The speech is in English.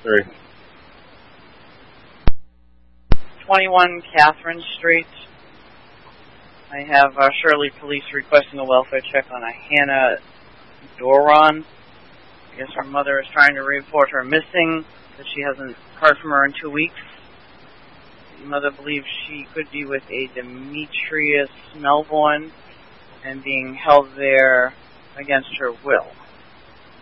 3. 21 Catherine Street. I have Shirley Police requesting a welfare check on a Hannah Doron. I guess her mother is trying to report her missing, that she hasn't heard from her in 2 weeks. The mother believes she could be with a Demetrius Melbourne and being held there against her will.